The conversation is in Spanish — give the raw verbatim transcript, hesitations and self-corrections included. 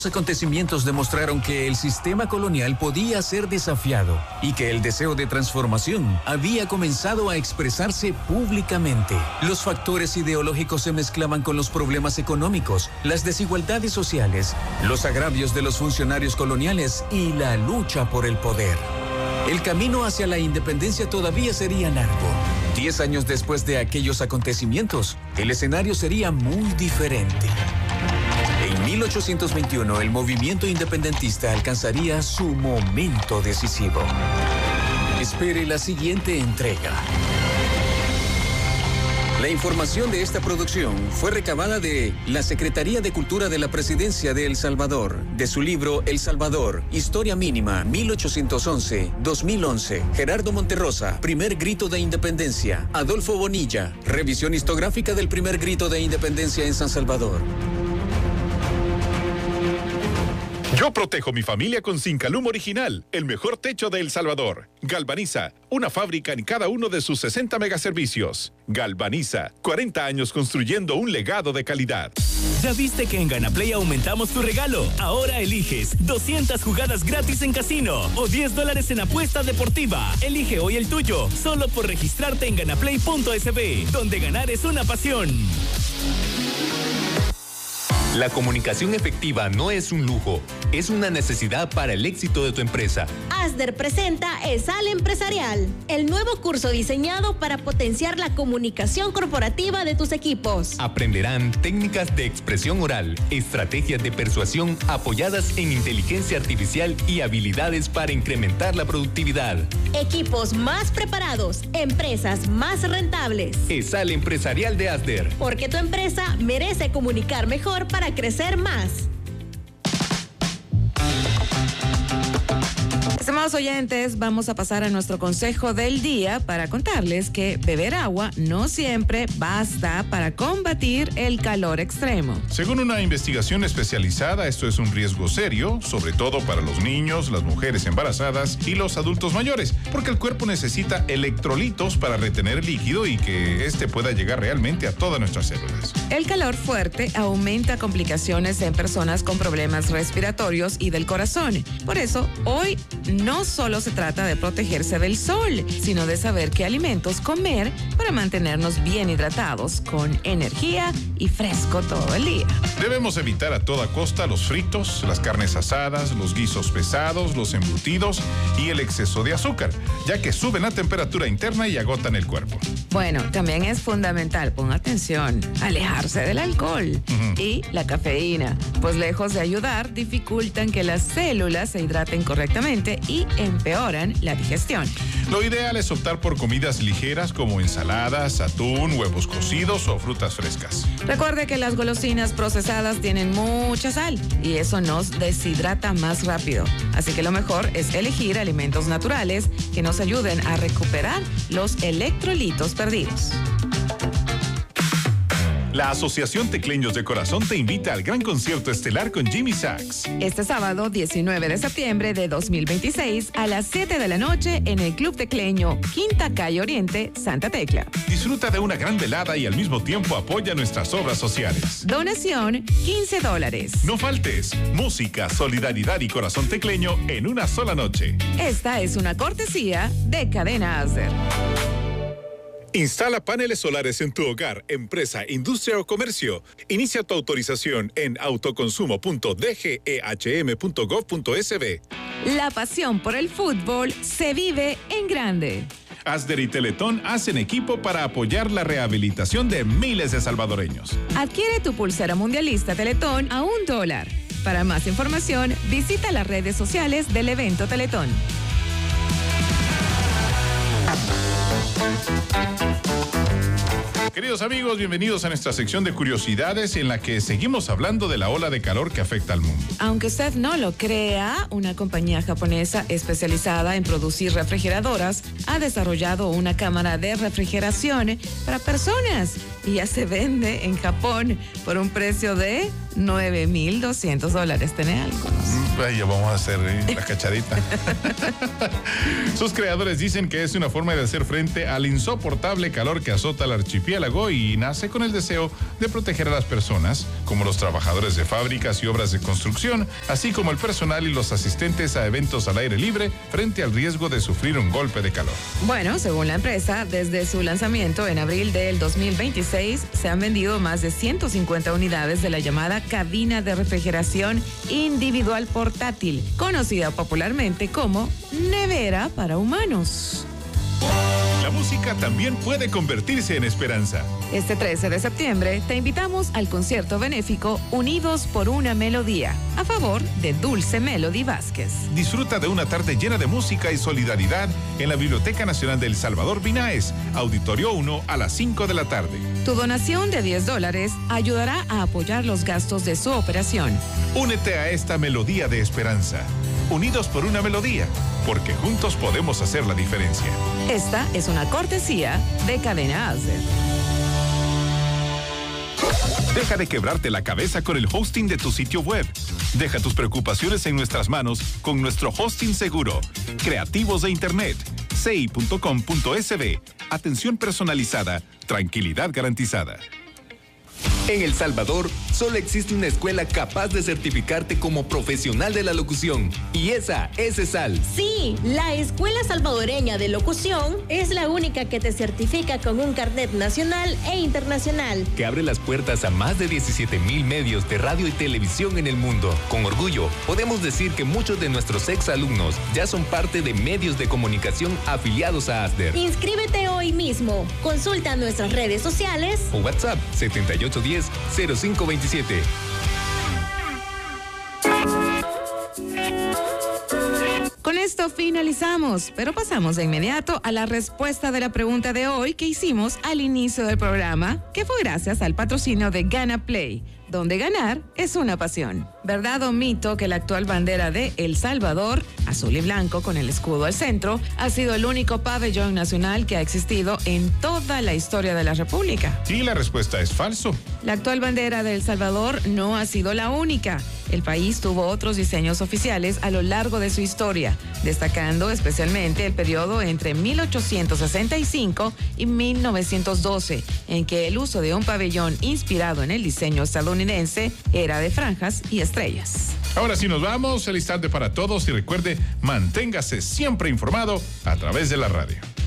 Los acontecimientos demostraron que el sistema colonial podía ser desafiado y que el deseo de transformación había comenzado a expresarse públicamente. Los factores ideológicos se mezclaban con los problemas económicos, las desigualdades sociales, los agravios de los funcionarios coloniales y la lucha por el poder. El camino hacia la independencia todavía sería largo. Diez años después de aquellos acontecimientos, el escenario sería muy diferente. En mil ochocientos veintiuno, el movimiento independentista alcanzaría su momento decisivo. Espere la siguiente entrega. La información de esta producción fue recabada de la Secretaría de Cultura de la Presidencia de El Salvador, de su libro El Salvador, Historia Mínima, mil ochocientos once a dos mil once. Gerardo Monterrosa, Primer Grito de Independencia. Adolfo Bonilla, Revisión Histográfica del Primer Grito de Independencia en San Salvador. Yo protejo mi familia con Zincalum Original, el mejor techo de El Salvador. Galvaniza, una fábrica en cada uno de sus sesenta megaservicios. Galvaniza, cuarenta años construyendo un legado de calidad. ¿Ya viste que en Ganaplay aumentamos tu regalo? Ahora eliges doscientas jugadas gratis en casino o diez dólares en apuesta deportiva. Elige hoy el tuyo, solo por registrarte en ganaplay punto es be, donde ganar es una pasión. La comunicación efectiva no es un lujo, es una necesidad para el éxito de tu empresa. Asder presenta ESAL Empresarial, el nuevo curso diseñado para potenciar la comunicación corporativa de tus equipos. Aprenderán técnicas de expresión oral, estrategias de persuasión apoyadas en inteligencia artificial y habilidades para incrementar la productividad. Equipos más preparados, empresas más rentables. ESAL Empresarial de Asder. Porque tu empresa merece comunicar mejor para Para crecer más. Estimados oyentes, vamos a pasar a nuestro consejo del día para contarles que beber agua no siempre basta para combatir el calor extremo. Según una investigación especializada, esto es un riesgo serio, sobre todo para los niños, las mujeres embarazadas y los adultos mayores, porque el cuerpo necesita electrolitos para retener el líquido y que este pueda llegar realmente a todas nuestras células. El calor fuerte aumenta complicaciones en personas con problemas respiratorios y del corazón. Por eso, hoy no solo se trata de protegerse del sol, sino de saber qué alimentos comer para mantenernos bien hidratados, con energía y fresco todo el día. Debemos evitar a toda costa los fritos, las carnes asadas, los guisos pesados, los embutidos y el exceso de azúcar, ya que suben la temperatura interna y agotan el cuerpo. Bueno, también es fundamental, pon atención, alejarse del alcohol uh-huh. y la cafeína, pues lejos de ayudar, dificultan que las células se hidraten correctamente y empeoran la digestión. Lo ideal es optar por comidas ligeras como ensaladas, atún, huevos cocidos o frutas frescas. Recuerde que las golosinas procesadas tienen mucha sal y eso nos deshidrata más rápido. Así que lo mejor es elegir alimentos naturales que nos ayuden a recuperar los electrolitos perdidos. La Asociación Tecleños de Corazón te invita al gran concierto estelar con Jimmy Sachs. Este sábado diecinueve de septiembre de dos mil veintiséis a las siete de la noche en el Club Tecleño, Quinta Calle Oriente, Santa Tecla. Disfruta de una gran velada y al mismo tiempo apoya nuestras obras sociales. Donación quince dólares. No faltes. Música, solidaridad y corazón tecleño en una sola noche. Esta es una cortesía de Cadena Asder. Instala paneles solares en tu hogar, empresa, industria o comercio. Inicia tu autorización en autoconsumo punto d g e h m punto gov punto s b. La pasión por el fútbol se vive en grande. Asder y Teletón hacen equipo para apoyar la rehabilitación de miles de salvadoreños. Adquiere tu pulsera mundialista Teletón a un dólar. Para más información, visita las redes sociales del evento Teletón. Queridos amigos, bienvenidos a nuestra sección de curiosidades en la que seguimos hablando de la ola de calor que afecta al mundo. Aunque usted no lo crea, una compañía japonesa especializada en producir refrigeradoras ha desarrollado una cámara de refrigeración para personas y ya se vende en Japón por un precio de nueve mil doscientos dólares. ¿Tenés algo? Vaya, vamos a hacer la cachadita. Sus creadores dicen que es una forma de hacer frente al insoportable calor que azota el archipiélago y nace con el deseo de proteger a las personas, como los trabajadores de fábricas y obras de construcción, así como el personal y los asistentes a eventos al aire libre, frente al riesgo de sufrir un golpe de calor. Bueno, según la empresa, desde su lanzamiento en abril del dos mil veintiséis, se han vendido más de ciento cincuenta unidades de la llamada cabina de refrigeración individual portátil, conocida popularmente como nevera para humanos. La música también puede convertirse en esperanza. Este trece de septiembre te invitamos al concierto benéfico Unidos por una Melodía, a favor de Dulce Melody Vázquez. Disfruta de una tarde llena de música y solidaridad en la Biblioteca Nacional de El Salvador Binaes, Auditorio uno a las cinco de la tarde. Tu donación de diez dólares ayudará a apoyar los gastos de su operación. Únete a esta melodía de esperanza. Unidos por una melodía, porque juntos podemos hacer la diferencia. Esta es una cortesía de Cadena Acer. Deja de quebrarte la cabeza con el hosting de tu sitio web. Deja tus preocupaciones en nuestras manos con nuestro hosting seguro. Creativos de Internet. C I punto com punto S B. Atención personalizada. Tranquilidad garantizada. En El Salvador, solo existe una escuela capaz de certificarte como profesional de la locución. Y esa es ESAL. Sí, la Escuela Salvadoreña de Locución es la única que te certifica con un carnet nacional e internacional. Que abre las puertas a más de diecisiete mil medios de radio y televisión en el mundo. Con orgullo, podemos decir que muchos de nuestros exalumnos ya son parte de medios de comunicación afiliados a ASDER. Inscríbete hoy mismo. Consulta nuestras redes sociales O WhatsApp setenta y ocho diez cero cinco veintisiete. Con esto finalizamos, pero pasamos de inmediato a la respuesta de la pregunta de hoy que hicimos al inicio del programa, que fue gracias al patrocinio de Gana Play, donde ganar es una pasión. ¿Verdad o mito que la actual bandera de El Salvador, azul y blanco con el escudo al centro, ha sido el único pabellón nacional que ha existido en toda la historia de la República? Y la respuesta es falso. La actual bandera de El Salvador no ha sido la única. El país tuvo otros diseños oficiales a lo largo de su historia, destacando especialmente el periodo entre mil ochocientos sesenta y cinco y mil novecientos doce, en que el uso de un pabellón inspirado en el diseño estadounidense era de franjas y estrellas. Ahora sí nos vamos, el instante para todos y recuerde, manténgase siempre informado a través de la radio.